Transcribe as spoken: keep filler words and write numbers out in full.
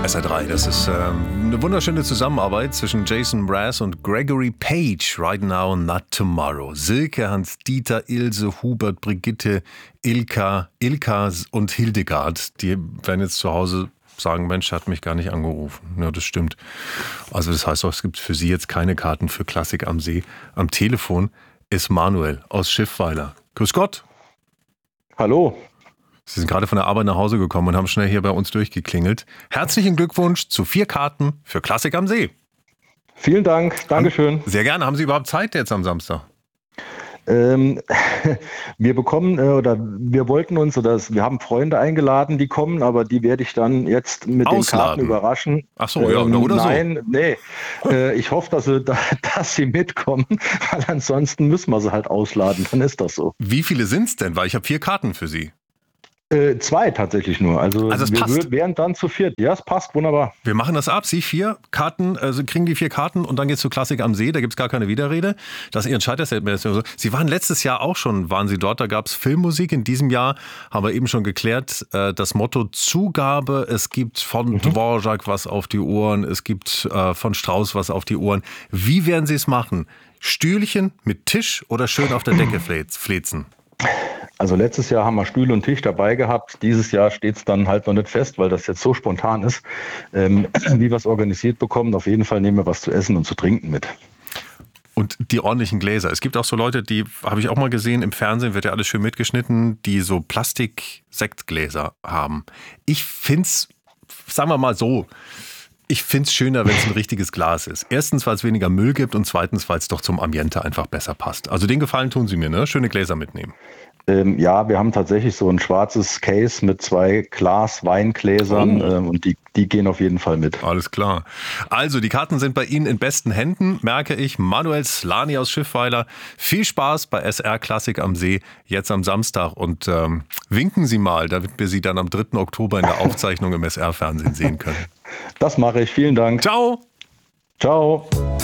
S R drei, das ist ähm, eine wunderschöne Zusammenarbeit zwischen Jason Mraz und Gregory Page. Right Now, Not Tomorrow. Silke, Hans-Dieter, Ilse, Hubert, Brigitte, Ilka, Ilka und Hildegard, die werden jetzt zu Hause sagen, Mensch, hat mich gar nicht angerufen. Ja, das stimmt. Also das heißt auch, es gibt für Sie jetzt keine Karten für Klassik am See. Am Telefon ist Manuel aus Schiffweiler. Grüß Gott. Hallo. Sie sind gerade von der Arbeit nach Hause gekommen und haben schnell hier bei uns durchgeklingelt. Herzlichen Glückwunsch zu vier Karten für Klassik am See. Vielen Dank, Dankeschön. Sehr gerne. Haben Sie überhaupt Zeit jetzt am Samstag? Ähm, wir bekommen, äh, oder wir wollten uns, oder wir haben Freunde eingeladen, die kommen, aber die werde ich dann jetzt mit Ausladen. den Karten überraschen. Ach so, ja, oder, oder nein, so. Nein, nee. Äh, ich hoffe, dass sie, dass sie mitkommen, weil ansonsten müssen wir sie halt ausladen, dann ist das so. Wie viele sind es denn? Weil ich habe vier Karten für Sie. Äh, zwei tatsächlich nur. Also, Also es wir passt. wären dann zu viert. Ja, es passt wunderbar. Wir machen das ab. Sie vier Karten, also kriegen die vier Karten und dann geht's zu Klassik am See. Da gibt's gar keine Widerrede. Das ist Ihr Entscheider. Sie waren letztes Jahr auch schon, waren Sie dort. Da gab's Filmmusik. In diesem Jahr haben wir eben schon geklärt, das Motto Zugabe. Es gibt von mhm. Dvorak was auf die Ohren. Es gibt von Strauss was auf die Ohren. Wie werden Sie es machen? Stühlchen mit Tisch oder schön auf der Decke flezen? Also letztes Jahr haben wir Stühle und Tisch dabei gehabt. Dieses Jahr steht es dann halt noch nicht fest, weil das jetzt so spontan ist. Ähm, wie wir es organisiert bekommen, auf jeden Fall nehmen wir was zu essen und zu trinken mit. Und die ordentlichen Gläser. Es gibt auch so Leute, die habe ich auch mal gesehen, im Fernsehen wird ja alles schön mitgeschnitten, die so Plastik-Sektgläser haben. Ich find's, sagen wir mal so, ich find's schöner, wenn es ein richtiges Glas ist. Erstens, weil es weniger Müll gibt und zweitens, weil es doch zum Ambiente einfach besser passt. Also den Gefallen tun Sie mir, ne? Schöne Gläser mitnehmen. Ähm, ja, wir haben tatsächlich so ein schwarzes Case mit zwei Glas-Weingläsern oh. ähm, und die, die gehen auf jeden Fall mit. Alles klar. Also, die Karten sind bei Ihnen in besten Händen, merke ich. Manuel Slani aus Schiffweiler. Viel Spaß bei S R Klassik am See, jetzt am Samstag. Und ähm, winken Sie mal, damit wir Sie dann am dritten Oktober in der Aufzeichnung im S R-Fernsehen sehen können. Das mache ich. Vielen Dank. Ciao. Ciao.